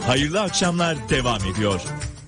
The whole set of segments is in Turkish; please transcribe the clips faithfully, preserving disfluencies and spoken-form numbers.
Hayırlı akşamlar devam ediyor.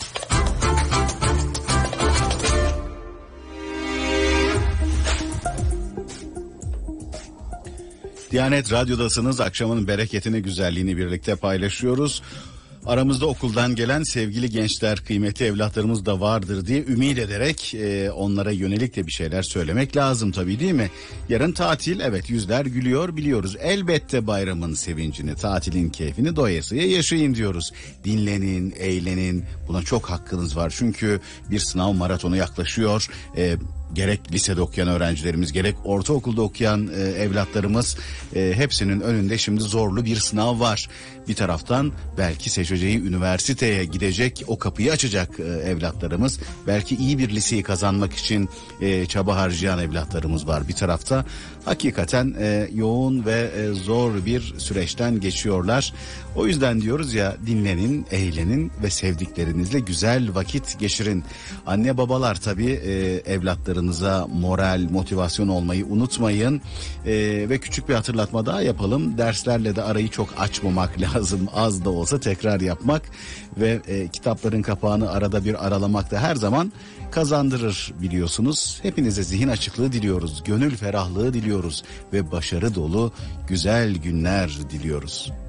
Diyanet Radyo'dasınız. Akşamın bereketini, güzelliğini birlikte paylaşıyoruz. Aramızda okuldan gelen sevgili gençler, kıymetli evlatlarımız da vardır diye ümit ederek e, onlara yönelik de bir şeyler söylemek lazım tabii, değil mi? Yarın tatil, evet, yüzler gülüyor biliyoruz. Elbette bayramın sevincini, tatilin keyfini doyasıya yaşayın diyoruz. Dinlenin, eğlenin, buna çok hakkınız var. Çünkü bir sınav maratonu yaklaşıyor. E, gerek lisede okuyan öğrencilerimiz, gerek ortaokulda okuyan e, evlatlarımız, e, hepsinin önünde şimdi zorlu bir sınav var. Bir taraftan belki seçeceği üniversiteye gidecek, o kapıyı açacak e, evlatlarımız. Belki iyi bir liseyi kazanmak için e, çaba harcayan evlatlarımız var. Bir tarafta hakikaten e, yoğun ve e, zor bir süreçten geçiyorlar. O yüzden diyoruz ya, dinlenin, eğlenin ve sevdiklerinizle güzel vakit geçirin. Anne babalar tabii e, evlatlarınıza moral, motivasyon olmayı unutmayın. E, ve küçük bir hatırlatma daha yapalım. Derslerle de arayı çok açmamak lazım. Az da olsa tekrar yapmak ve e, kitapların kapağını arada bir aralamak da her zaman kazandırır biliyorsunuz. Hepinize zihin açıklığı diliyoruz, gönül ferahlığı diliyoruz ve başarı dolu güzel günler diliyoruz.